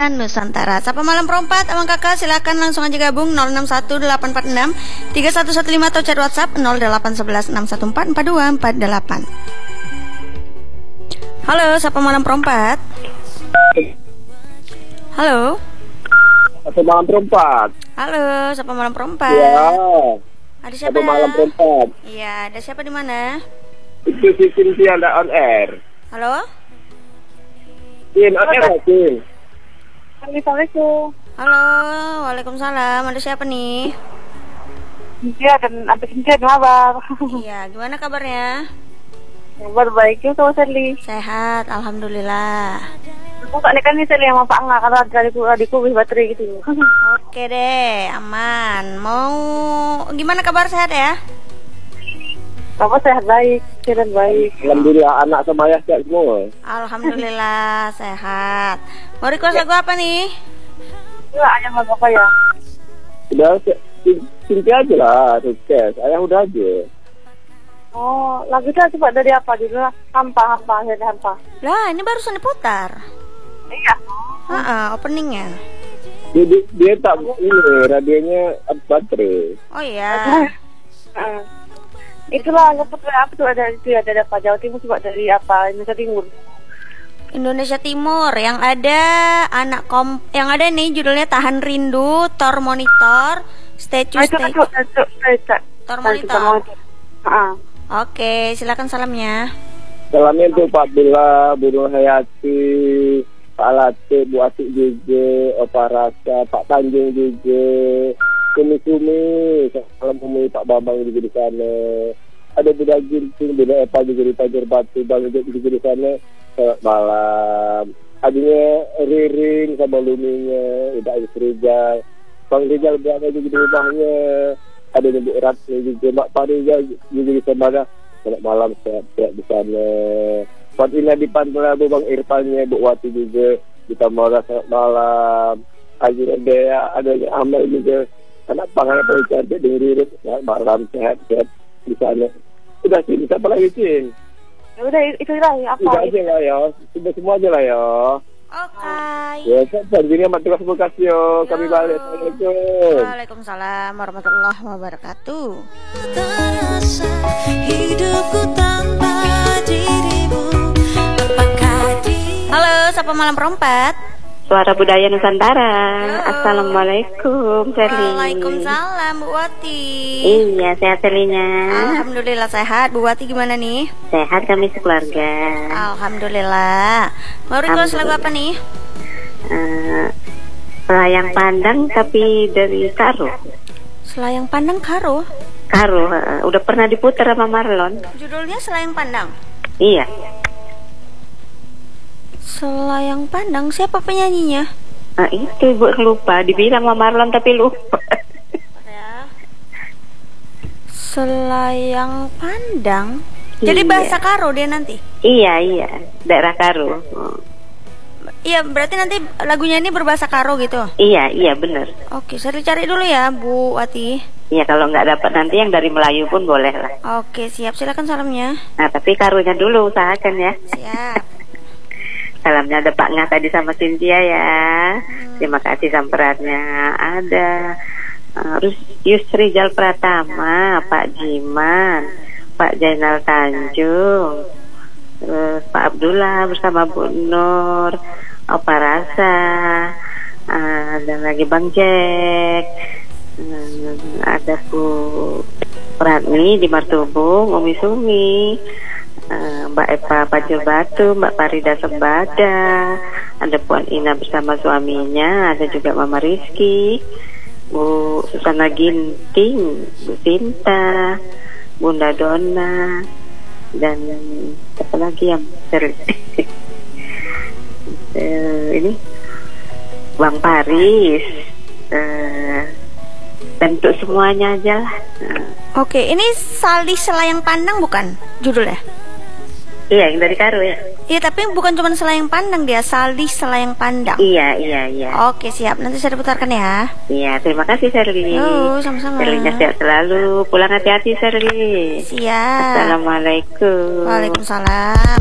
Budaya Nusantara. Sapa malam perempat, abang kakak silakan langsung aja gabung 0618463115 atau chat WhatsApp 08116144248. Halo, sapa malam perempat. Halo. Sapa malam perempat. Halo, sapa malam perempat. Ya. Ada siapa? Sapa malam perempat. Iya, ada siapa di mana? Itu si Cynthia ada on air. Halo. Cin, on air Cin. Assalamualaikum. Halo, waalaikumsalam. Ada siapa nih? Iya, dan ada Cynthia kabar. Iya, gimana kabarnya? Kabar baik juga, Sally. Sehat, alhamdulillah. Aku tak kan nih Sally sama Pak Angga karena adikku wis baterai gitu. Oke deh, aman. Mau gimana kabar, sehat ya? Kamu sehat baik, sehat baik. Alhamdulillah anak semuanya sehat semua. Alhamdulillah sehat. Mau request lagu apa nih? Enggak, ayam apa ya? Udah Cynthia aja lah, request. Ayah udah aja. Oh, lagu itu coba dari apa judulnya? Hampa. Lah, ini barusan diputar. Iya. Openingnya. Dia tak ini radionya baterai. Oh iya. Itulah apa tuh ada apa Jawa Timur coba dari apa Indonesia Timur. Indonesia Timur yang ada yang ada nih judulnya Tahan Rindu, Tor Monitor, Statue Tor Monitor. Oke, silakan salamnya. Salamnya untuk Pak Bila, Bu Nur Hayati, Pak Latif, Bu Atik juga, Opa Rasa, Pak Tanjung juga, Kumi, salam Kumi, Pak Bambang juga di sana. Ada Budak Ginting, Budak Epa juga di Pajar Batu, Bang juga di sana. Selamat malam. Adanya Riring sama Luminya, Udah Rizal, Bang Rizal berada juga di rumahnya. Ada Bu Ratni juga, Mak Parija juga di sana. Selamat malam, sehat di sana. Fatina di Pantai, Bang Irfannya, Bu Wati juga. Kita malam, selamat malam. Haji Dea, adanya Amal juga. Anak pangannya paling cantik dengerin. Selamat malam, sehat di sana. Udah sih, bisa apa lagi sih? Ya udah itu lah apa? Udah aja lah ya, sudah semua aja lah ya. Oke. Ya, kan gini amat terima kasih yo. Kami balik. Assalamualaikum. Waalaikumsalam warahmatullahi wabarakatuh. Terasa hidupku tanpa dirimu. Apakah Halo, sapa malam perempat. Suara Budaya Nusantara. Assalamualaikum, Sally. Waalaikumsalam, Bu Wati. Iya, sehat Sally-nya. Alhamdulillah sehat. Bu Wati gimana nih? Sehat kami sekeluarga. Alhamdulillah. Mau request lagu apa nih? Selayang Pandang tapi dari Karo. Selayang Pandang Karo. Udah pernah diputar sama Marlon. Judulnya Selayang Pandang. Iya. Selayang Pandang, siapa penyanyinya? Itu Ibu lupa, dibilang sama Marlon tapi lupa. Selayang Pandang. Jadi bahasa Karo dia nanti. Iya, daerah Karo. Iya, berarti nanti lagunya ini berbahasa Karo gitu. Iya, benar. Oke, saya cari dulu ya, Bu Wati. Iya, kalau nggak dapat nanti yang dari Melayu pun boleh lah. Oke, siap, silakan salamnya. Nah, tapi Karonya dulu usahakan ya. Siap. Salamnya ada Pak Ngah tadi sama Cynthia ya. Terima kasih samperannya. Ada Yusrijal Pratama, Pak Jiman, Pak Jainal Tanjung, Pak Abdullah bersama Bu Nur, Opa Rasa, dan lagi Bang Jack, ada Bu Ratni di Martubung, Umi Sumi, Mbak Epa Pajar Batu, Mbak Farida Sembada, ada Puan Ina bersama suaminya, ada juga Mama Rizky, Bu Susana Ginting, Bu Sinta, Bunda Donna, dan apa lagi yang ini Bang Paris, dan untuk semuanya aja lah. Oke, ini Saldi Selayang Pandang bukan judulnya? Iya, yang dari Karo ya. Iya, tapi bukan cuma Selayang Pandang dia, Saldi Selayang Pandang. Iya. Oke, siap. Nanti saya putarkan ya. Iya, terima kasih Sherly. Sama-sama. Sherly sehat selalu. Pulang hati-hati Sherly. Siap. Assalamualaikum. Waalaikumsalam.